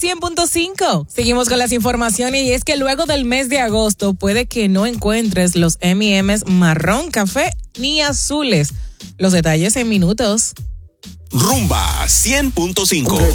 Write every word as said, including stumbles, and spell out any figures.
cien punto cinco. Seguimos con las informaciones y es que luego del mes de agosto puede que no encuentres los eme y eme's marrón, café ni azules. Los detalles en minutos. Rumba cien punto cinco.